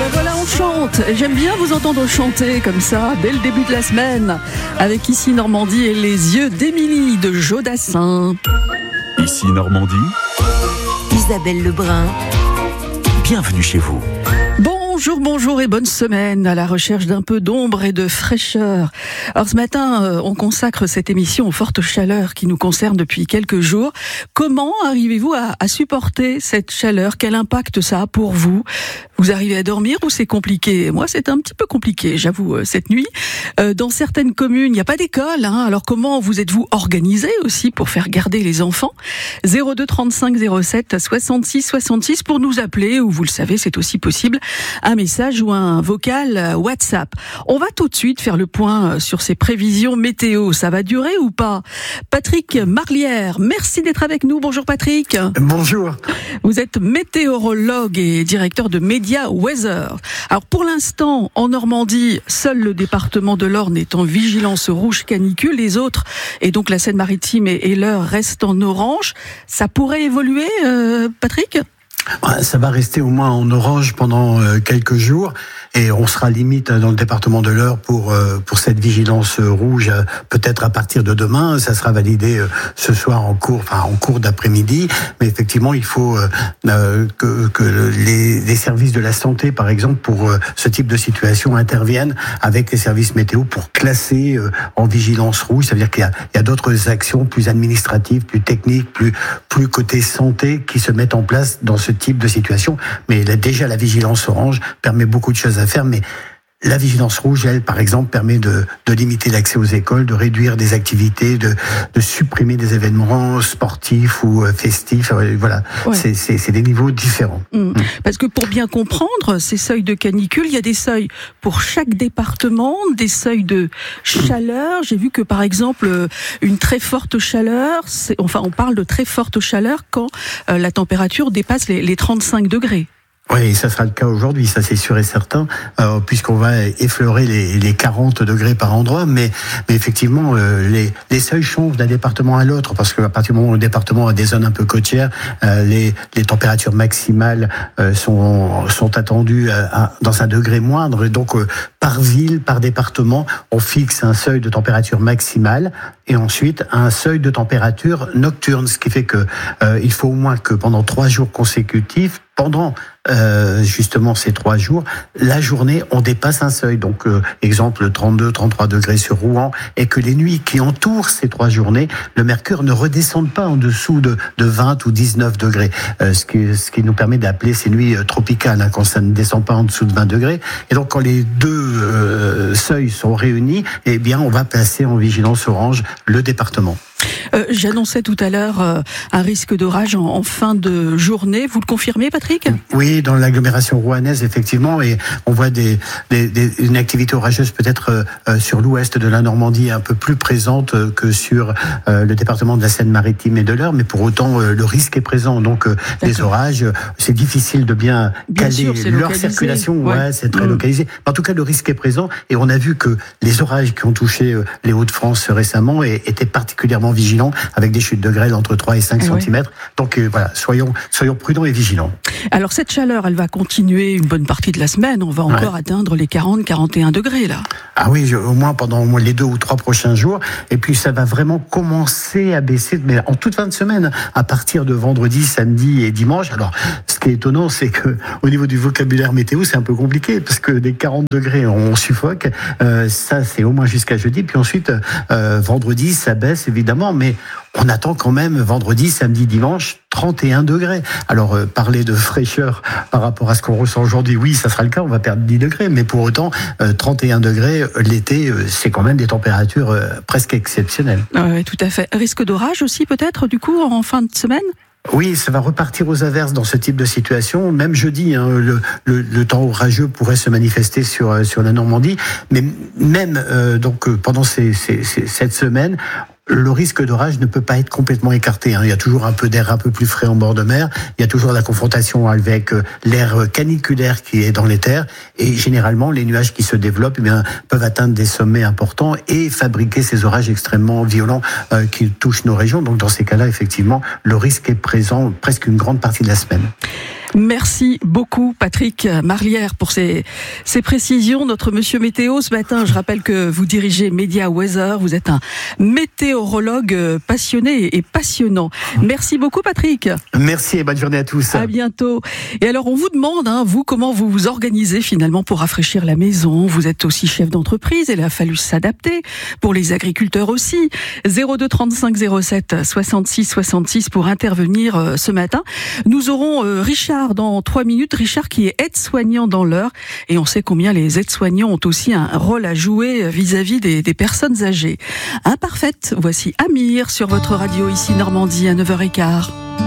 ben voilà, on chante. J'aime bien vous entendre chanter comme ça, dès le début de la semaine, avec Ici Normandie et les yeux d'Émilie de Jodassin. Ici Normandie, Isabelle Lebrun. bienvenue chez vous. Bonjour et bonne semaine à la recherche d'un peu d'ombre et de fraîcheur. Alors ce matin, on consacre cette émission aux fortes chaleurs qui nous concernent depuis quelques jours. Comment arrivez-vous à supporter cette chaleur? Quel impact ça a pour vous? Vous arrivez à dormir ou c'est compliqué? Moi, c'est un petit peu compliqué, j'avoue, cette nuit. Dans certaines communes, il n'y a pas d'école. Alors comment vous êtes-vous organisé aussi pour faire garder les enfants? 02 35 07 66 66 pour nous appeler, ou vous le savez, c'est aussi possible, un message ou un vocal WhatsApp. On va tout de suite faire le point sur ces prévisions météo. Ça va durer ou pas? Patrick Marlière, merci d'être avec nous. Bonjour Patrick. Bonjour. Vous êtes météorologue et directeur de Media Weather. Alors pour l'instant, en Normandie, seul le département de l'Orne est en vigilance rouge canicule. Les autres, et donc la Seine-Maritime et l'Eure, restent en orange. Ça pourrait évoluer, Patrick ? Ça va rester au moins en orange pendant quelques jours et on sera limite dans le département de l'Eure pour cette vigilance rouge, peut-être à partir de demain. Ça sera validé ce soir en cours d'après-midi. Mais effectivement, il faut que les services de la santé, par exemple, pour ce type de situation, interviennent avec les services météo pour classer en vigilance rouge. Ça veut dire qu'il y a d'autres actions plus administratives, plus techniques, plus côté santé qui se mettent en place dans ce type de situation. Mais déjà, la vigilance orange permet beaucoup de choses à faire, mais la vigilance rouge, elle, par exemple, permet de limiter l'accès aux écoles, de réduire des activités, de supprimer des événements sportifs ou festifs. Voilà, ouais. C'est des niveaux différents. Parce que pour bien comprendre ces seuils de canicule, il y a des seuils pour chaque département, des seuils de chaleur. J'ai vu que, par exemple, une très forte chaleur, on parle de très forte chaleur quand la température dépasse les 35 degrés. Oui, ça sera le cas aujourd'hui, ça c'est sûr et certain, puisqu'on va effleurer les 40 degrés par endroit, mais effectivement, les seuils changent d'un département à l'autre, parce qu'à partir du moment où le département a des zones un peu côtières, les températures maximales sont attendues dans un degré moindre, et donc par ville, par département, on fixe un seuil de température maximale, et ensuite un seuil de température nocturne, ce qui fait que il faut au moins que pendant 3 jours consécutifs, pendant justement ces 3 jours, la journée, on dépasse un seuil. Donc, exemple 32, 33 degrés sur Rouen, et que les nuits qui entourent ces 3 journées, le mercure ne redescende pas en dessous de 20 ou 19 degrés. Ce qui nous permet d'appeler ces nuits tropicales, quand ça ne descend pas en dessous de 20 degrés. Et donc, quand les deux seuils sont réunis, eh bien, on va passer en vigilance orange le département. J'annonçais tout à l'heure un risque d'orage en fin de journée. Vous le confirmez, Patrick ? Oui, dans l'agglomération rouennaise, effectivement, et on voit une activité orageuse peut-être sur l'ouest de la Normandie un peu plus présente que sur le département de la Seine-Maritime et de l'Eure, mais pour autant le risque est présent. Donc les orages, c'est difficile de bien caler leur circulation. Ouais, c'est très localisé. En tout cas, le risque est présent, et on a vu que les orages qui ont touché les Hauts-de-France récemment étaient particulièrement vigilants, avec des chutes de grêle entre 3 et 5 cm. Donc voilà, soyons prudents et vigilants. Alors cette chaleur, elle va continuer une bonne partie de la semaine. On va encore atteindre les 40-41 degrés là. Ah oui, au moins pendant les 2 ou 3 prochains jours. Et puis ça va vraiment commencer à baisser, mais en toute fin de semaine, à partir de vendredi, samedi et dimanche. Alors ce qui est étonnant, c'est que au niveau du vocabulaire météo, c'est un peu compliqué, parce que des 40 degrés, on suffoque. Ça, c'est au moins jusqu'à jeudi. Puis ensuite, vendredi, ça baisse évidemment, mais on attend quand même vendredi, samedi, dimanche, 31 degrés. Alors, parler de fraîcheur par rapport à ce qu'on ressent aujourd'hui, oui, ça sera le cas, on va perdre 10 degrés, mais pour autant, 31 degrés l'été, c'est quand même des températures presque exceptionnelles. Oui, tout à fait. Risque d'orage aussi, peut-être, du coup, en fin de semaine ? Oui, ça va repartir aux averses dans ce type de situation. Même jeudi, le temps orageux pourrait se manifester sur la Normandie. Mais même pendant cette semaine, le risque d'orage ne peut pas être complètement écarté. Il y a toujours un peu d'air un peu plus frais en bord de mer. Il y a toujours la confrontation avec l'air caniculaire qui est dans les terres. Et généralement, les nuages qui se développent peuvent atteindre des sommets importants et fabriquer ces orages extrêmement violents qui touchent nos régions. Donc dans ces cas-là, effectivement, le risque est présent presque une grande partie de la semaine. Merci beaucoup Patrick Marlière pour ces précisions. Notre monsieur météo ce matin, je rappelle que vous dirigez Media Weather, vous êtes un météorologue passionné et passionnant. Merci beaucoup Patrick. Merci et bonne journée à tous. À bientôt. Et alors on vous demande, vous, comment vous vous organisez finalement pour rafraîchir la maison. Vous êtes aussi chef d'entreprise et il a fallu s'adapter. Pour les agriculteurs aussi. 02 35 07 66 66 pour intervenir ce matin. Nous aurons Richard dans 3 minutes. Richard qui est aide-soignant dans l'Eure. Et on sait combien les aides-soignants ont aussi un rôle à jouer vis-à-vis des personnes âgées. Imparfaite, voici Amir sur votre radio ici Normandie à 9h15.